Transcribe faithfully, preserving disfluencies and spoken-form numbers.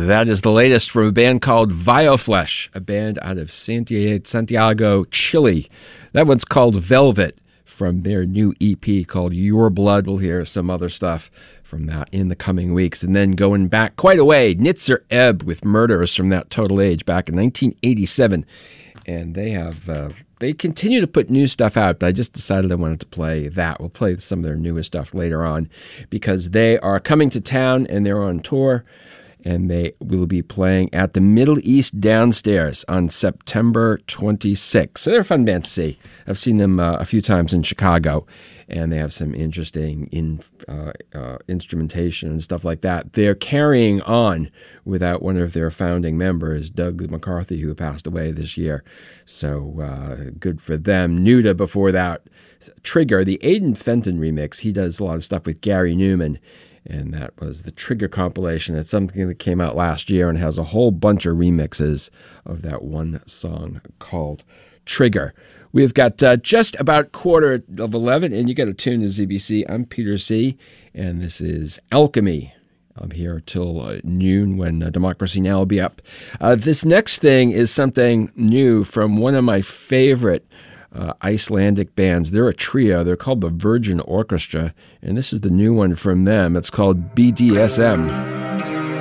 That is the latest from a band called Vioflesh, a band out of Santiago, Santiago, Chile. That one's called Velvet from their new E P called Your Blood. We'll hear some other stuff from that in the coming weeks. And then going back quite a way, Nitzer Ebb with Murderers from that Total Age back in nineteen eighty-seven. And they have... Uh, They continue to put new stuff out, but I just decided I wanted to play that. We'll play some of their newest stuff later on because they are coming to town and they're on tour, and they will be playing at the Middle East Downstairs on September twenty-sixth. So they're a fun band to see. I've seen them uh, a few times in Chicago, and they have some interesting in, uh, uh, instrumentation and stuff like that. They're carrying on without one of their founding members, Doug McCarthy, who passed away this year. So uh, good for them. Nuda before that. Trigger, the Aidan Fenton remix. He does a lot of stuff with Gary Newman, and that was the Trigger compilation. It's something that came out last year and has a whole bunch of remixes of that one song called Trigger. We've got uh, just about quarter of eleven, and you got to tune to Z B C. I'm Peter C., and this is Alchemy. I'm here till uh, noon when uh, Democracy Now! Will be up. Uh, this next thing is something new from one of my favorite uh, Icelandic bands. They're a trio. They're called the Virgin Orchestra, and this is the new one from them. It's called B D S M.